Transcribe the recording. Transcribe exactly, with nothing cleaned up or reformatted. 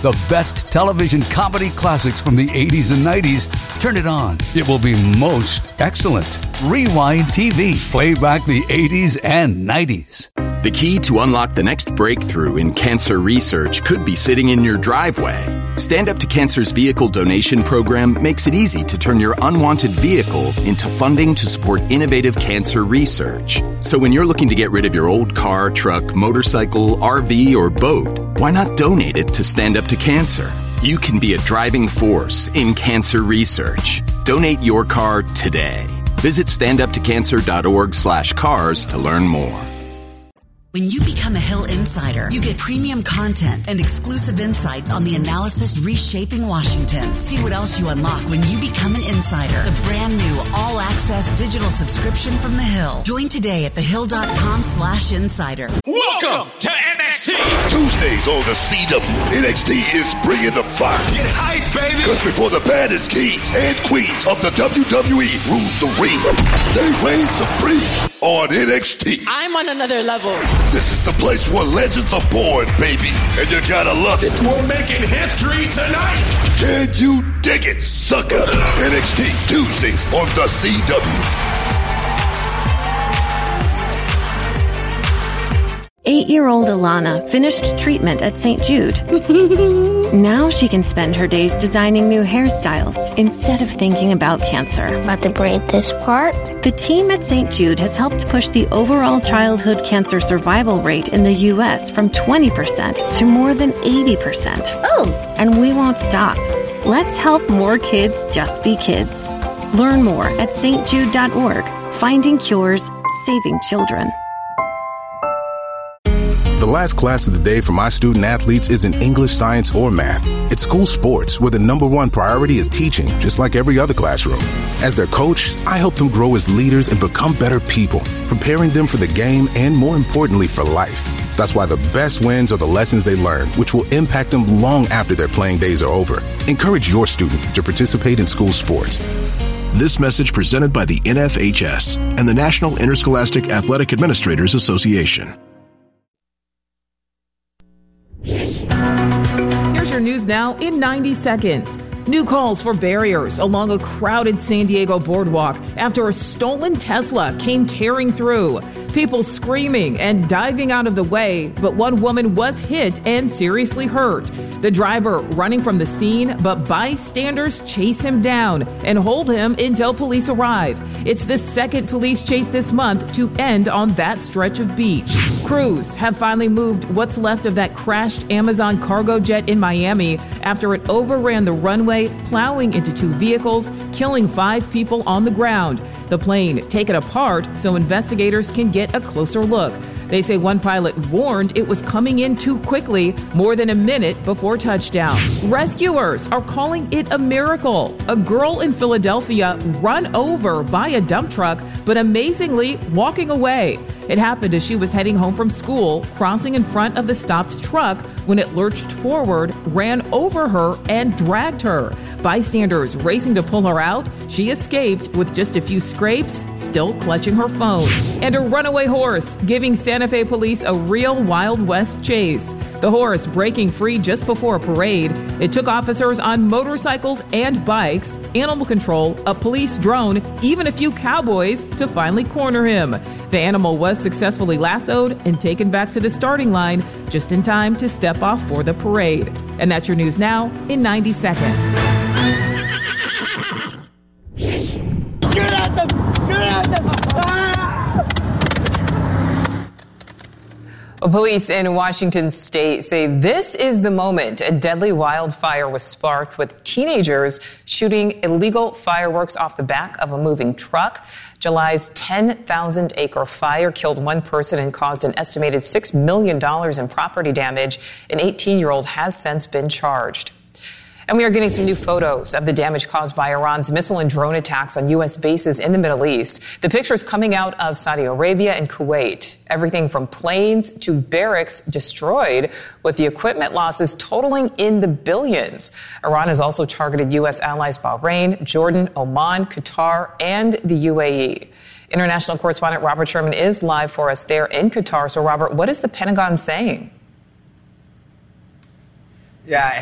The best television comedy classics from the eighties and nineties. Turn it on. It will be most excellent. Rewind T V. Play back the eighties and nineties. The key to unlock the next breakthrough in cancer research could be sitting in your driveway. Stand Up to Cancer's vehicle donation program makes it easy to turn your unwanted vehicle into funding to support innovative cancer research. So when you're looking to get rid of your old car, truck, motorcycle, R V, or boat, why not donate it to Stand Up to Cancer? You can be a driving force in cancer research. Donate your car today. Visit standuptocancer.org slash cars to learn more. When you become a Hill Insider, you get premium content and exclusive insights on the analysis reshaping Washington. See what else you unlock when you become an insider. The brand new all-access digital subscription from The Hill. Join today at thehill.com slash insider. Welcome to N X T. Tuesdays on the C W, N X T is bringing the fire. Get hype, baby. Because before the baddest kings and queens of the W W E rules the ring, they reign supreme on N X T. I'm on another level. This is the place where legends are born, baby. And you gotta love it. We're making history tonight. Can you dig it, sucker? N X T Tuesdays on the C W. Eight-year-old Alana finished treatment at Saint Jude. Now she can spend her days designing new hairstyles instead of thinking about cancer. About to braid this part? The team at Saint Jude has helped push the overall childhood cancer survival rate in the U S from twenty percent to more than eighty percent. Oh! And we won't stop. Let's help more kids just be kids. Learn more at s t jude dot org. Finding cures, saving children. The last class of the day for my student athletes isn't English, science, or math. It's school sports, where the number one priority is teaching, just like every other classroom. As their coach, I help them grow as leaders and become better people, preparing them for the game and, more importantly, for life. That's why the best wins are the lessons they learn, which will impact them long after their playing days are over. Encourage your student to participate in school sports. This message presented by the N F H S and the National Interscholastic Athletic Administrators Association. Here's your news now in ninety seconds. New calls for barriers along a crowded San Diego boardwalk after a stolen Tesla came tearing through. People screaming and diving out of the way, but one woman was hit and seriously hurt. The driver running from the scene, but bystanders chase him down and hold him until police arrive. It's the second police chase this month to end on that stretch of beach. Crews have finally moved what's left of that crashed Amazon cargo jet in Miami after it overran the runway, plowing into two vehicles, killing five people on the ground. The plane taken apart so investigators can get a closer look. They say one pilot warned it was coming in too quickly, more than a minute before touchdown. Rescuers are calling it a miracle. A girl in Philadelphia run over by a dump truck, but amazingly walking away. It happened as she was heading home from school, crossing in front of the stopped truck when it lurched forward, ran over her, and dragged her. Bystanders racing to pull her out. She escaped with just a few scrapes, still clutching her phone. And a runaway horse giving Santa Fe police a real Wild West chase. The horse breaking free just before a parade. It took officers on motorcycles and bikes, animal control, a police drone, even a few cowboys to finally corner him. The animal was successfully lassoed and taken back to the starting line just in time to step off for the parade. And that's your news now in ninety seconds. Shoot at them! Shoot at them! Ah! Police in Washington state say this is the moment a deadly wildfire was sparked, with teenagers shooting illegal fireworks off the back of a moving truck. July's ten thousand acre fire killed one person and caused an estimated six million dollars in property damage. An eighteen-year-old has since been charged. And we are getting some new photos of the damage caused by Iran's missile and drone attacks on U S bases in the Middle East. The pictures coming out of Saudi Arabia and Kuwait. Everything from planes to barracks destroyed, with the equipment losses totaling in the billions. Iran has also targeted U S allies Bahrain, Jordan, Oman, Qatar, and the U A E. International correspondent Robert Sherman is live for us there in Qatar. So, Robert, what is the Pentagon saying? Yeah.